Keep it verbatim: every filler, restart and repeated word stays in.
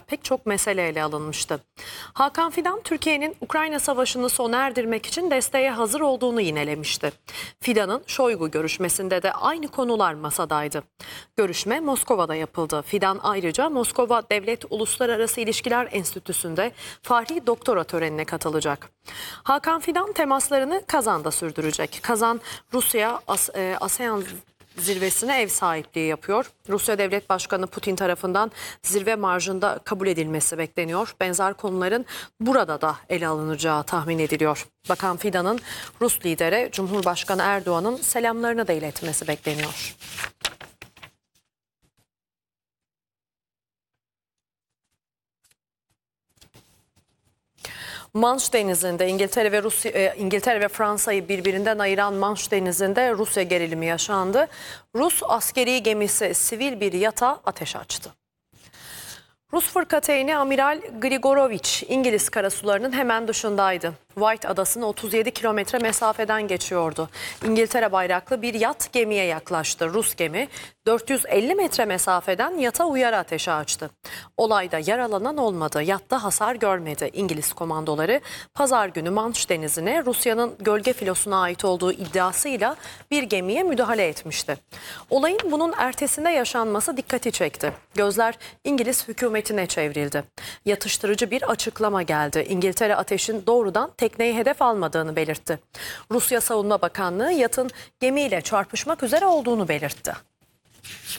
pek çok mesele ele alınmıştı. Hakan Fidan, Türkiye'nin Ukrayna Savaşı'nı sona erdirmek için desteğe hazır olduğunu yinelemişti. Fidan'ın Şoygu görüşmesinde de aynı konular masadaydı. Görüşme Moskova'da yapıldı. Fidan ayrıca Moskova Devlet Uluslararası İlişkiler Enstitüsü'nde Fahri Doktora törenine katılacak. Hakan Fidan temaslarını Kazan'da sürdürecek. Kazan, Rusya As e, ASEAN zirvesine ev sahipliği yapıyor. Rusya Devlet Başkanı Putin tarafından zirve marjında kabul edilmesi bekleniyor. Benzer konuların burada da ele alınacağı tahmin ediliyor. Bakan Fidan'ın Rus lidere Cumhurbaşkanı Erdoğan'ın selamlarını da iletmesi bekleniyor. Manş Denizi'nde İngiltere ve Rusya, e, İngiltere ve Fransa'yı birbirinden ayıran Manş Denizi'nde Rusya gerilimi yaşandı. Rus askeri gemisi sivil bir yata ateş açtı. Rus fırkateyni Amiral Grigorovich İngiliz karasularının hemen dışındaydı. White Adası'na otuz yedi kilometre mesafeden geçiyordu. İngiltere bayraklı bir yat gemiye yaklaştı. Rus gemi dört yüz elli metre mesafeden yata uyarı ateşi açtı. Olayda yaralanan olmadı. Yatta hasar görmedi. İngiliz komandoları pazar günü Manş Denizi'ne Rusya'nın gölge filosuna ait olduğu iddiasıyla bir gemiye müdahale etmişti. Olayın bunun ertesinde yaşanması dikkati çekti. Gözler İngiliz hükümetine çevrildi. Yatıştırıcı bir açıklama geldi. İngiltere ateşin doğrudan tekneyi hedef almadığını belirtti. Rusya Savunma Bakanlığı yatın gemiyle çarpışmak üzere olduğunu belirtti.